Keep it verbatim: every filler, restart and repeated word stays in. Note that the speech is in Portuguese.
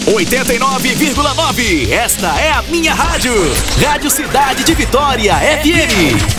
oitenta e nove vírgula nove. Esta é a minha rádio. Rádio Cidade de Vitória F M.